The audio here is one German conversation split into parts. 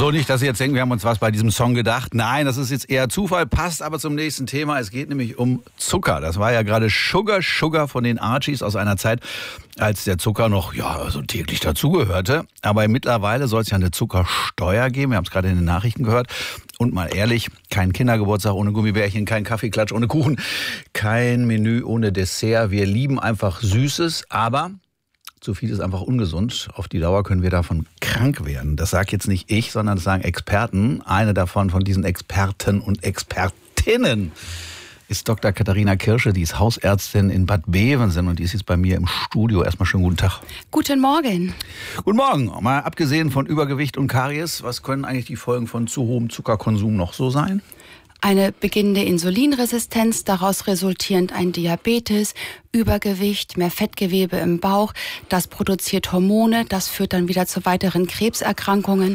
So, nicht, dass Sie jetzt denken, wir haben uns was bei diesem Song gedacht. Nein, das ist jetzt eher Zufall, passt aber zum nächsten Thema. Es geht nämlich um Zucker. Das war ja gerade Sugar von den Archies aus einer Zeit, als der Zucker noch so täglich dazugehörte. Aber mittlerweile soll es ja eine Zuckersteuer geben. Wir haben es gerade in den Nachrichten gehört. Und mal ehrlich, kein Kindergeburtstag ohne Gummibärchen, kein Kaffeeklatsch ohne Kuchen, kein Menü ohne Dessert. Wir lieben einfach Süßes, aber zu viel ist einfach ungesund. Auf die Dauer können wir davon krank werden. Das sage jetzt nicht ich, sondern das sagen Experten. Eine davon von diesen Experten und Expertinnen ist Dr. Katharina Kirsche. Die ist Hausärztin in Bad Bevensen und die ist jetzt bei mir im Studio. Erstmal schönen guten Tag. Guten Morgen. Guten Morgen. Mal abgesehen von Übergewicht und Karies, was können eigentlich die Folgen von zu hohem Zuckerkonsum noch so sein? Eine beginnende Insulinresistenz, daraus resultierend ein Diabetes, Übergewicht, mehr Fettgewebe im Bauch. Das produziert Hormone, das führt dann wieder zu weiteren Krebserkrankungen.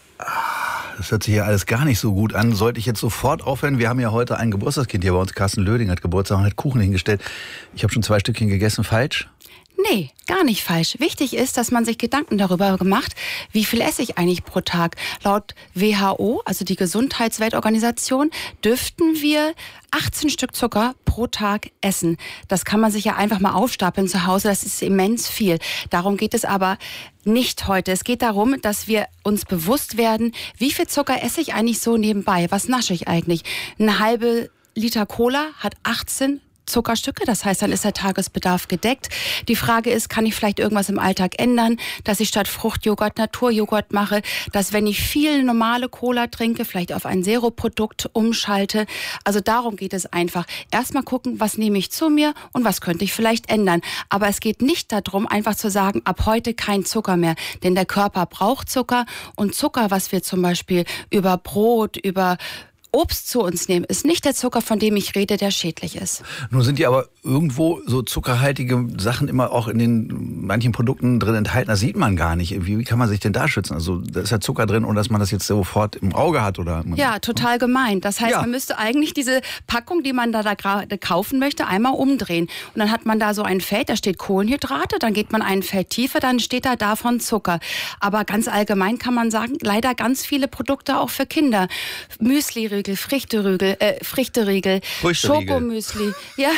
Das hört sich ja alles gar nicht so gut an. Sollte ich jetzt sofort aufhören? Wir haben ja heute ein Geburtstagskind hier bei uns. Carsten Löding hat Geburtstag und hat Kuchen hingestellt. Ich habe schon 2 Stückchen gegessen. Falsch? Nee, gar nicht falsch. Wichtig ist, dass man sich Gedanken darüber macht, wie viel esse ich eigentlich pro Tag. Laut WHO, also die Gesundheitsweltorganisation, dürften wir 18 Stück Zucker pro Tag essen. Das kann man sich ja einfach mal aufstapeln zu Hause. Das ist immens viel. Darum geht es aber nicht heute. Es geht darum, dass wir uns bewusst werden, wie viel Zucker esse ich eigentlich so nebenbei? Was nasche ich eigentlich? Eine halbe Liter Cola hat 18 Zuckerstücke, das heißt, dann ist der Tagesbedarf gedeckt. Die Frage ist, kann ich vielleicht irgendwas im Alltag ändern, dass ich statt Fruchtjoghurt Naturjoghurt mache, dass wenn ich viel normale Cola trinke, vielleicht auf ein Zero-Produkt umschalte. Also darum geht es einfach. Erstmal gucken, was nehme ich zu mir und was könnte ich vielleicht ändern. Aber es geht nicht darum, einfach zu sagen, ab heute kein Zucker mehr. Denn der Körper braucht Zucker und Zucker, was wir zum Beispiel über Brot, über Obst zu uns nehmen, ist nicht der Zucker, von dem ich rede, der schädlich ist. Nun sind ja aber irgendwo so zuckerhaltige Sachen immer auch in den manchen Produkten drin enthalten. Das sieht man gar nicht. Wie kann man sich denn da schützen? Also da ist ja Zucker drin, ohne dass man das jetzt sofort im Auge hat, oder? Ja, total gemein. Das heißt, man müsste eigentlich diese Packung, die man da gerade kaufen möchte, einmal umdrehen. Und dann hat man da so ein Feld, da steht Kohlenhydrate, dann geht man ein Feld tiefer, dann steht da davon Zucker. Aber ganz allgemein kann man sagen, leider ganz viele Produkte auch für Kinder. Müsli-Riegel, Frichteriegel, Schokomüsli, ja.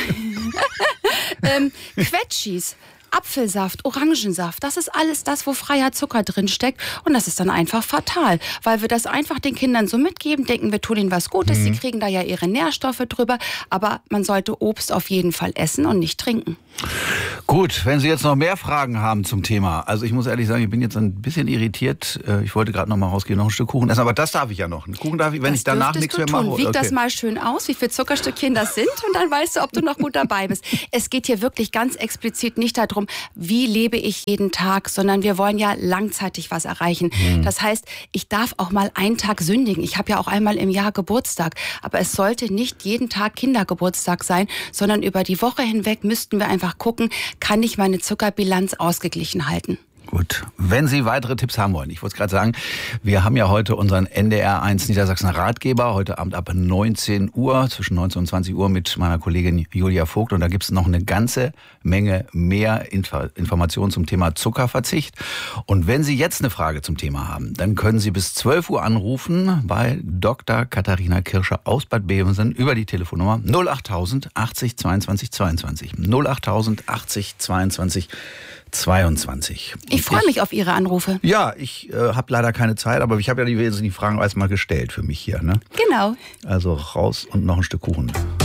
Quetschis, Apfelsaft, Orangensaft, das ist alles das, wo freier Zucker drin steckt. Und das ist dann einfach fatal, weil wir das einfach den Kindern so mitgeben, denken, wir tun ihnen was Gutes, sie kriegen da ja ihre Nährstoffe drüber. Aber man sollte Obst auf jeden Fall essen und nicht trinken. Gut, wenn Sie jetzt noch mehr Fragen haben zum Thema. Also ich muss ehrlich sagen, ich bin jetzt ein bisschen irritiert. Ich wollte gerade noch mal rausgehen, noch ein Stück Kuchen essen. Aber das darf ich ja noch. Einen Kuchen darf ich, wenn ich danach nichts mehr mache. Wieg das mal schön aus, wie viele Zuckerstückchen das sind. Und dann weißt du, ob du noch gut dabei bist. Es geht hier wirklich ganz explizit nicht darum, wie lebe ich jeden Tag, sondern wir wollen ja langzeitig was erreichen. Das heißt, ich darf auch mal einen Tag sündigen. Ich habe ja auch einmal im Jahr Geburtstag. Aber es sollte nicht jeden Tag Kindergeburtstag sein, sondern über die Woche hinweg müssten wir einfach gucken, kann ich meine Zuckerbilanz ausgeglichen halten. Gut, wenn Sie weitere Tipps haben wollen, ich wollte es gerade sagen, wir haben ja heute unseren NDR1 Niedersachsen Ratgeber, heute Abend ab 19 Uhr, zwischen 19 und 20 Uhr mit meiner Kollegin Julia Vogt. Und da gibt es noch eine ganze Menge mehr Informationen zum Thema Zuckerverzicht. Und wenn Sie jetzt eine Frage zum Thema haben, dann können Sie bis 12 Uhr anrufen bei Dr. Katharina Kirsche aus Bad Bevensen über die Telefonnummer 08000 80 22 22. 08000 80 22 22. Ich freue mich auf Ihre Anrufe. Ja, ich habe leider keine Zeit, aber ich habe ja die wesentlichen Fragen erstmal gestellt für mich hier. Ne? Genau. Also raus und noch ein Stück Kuchen.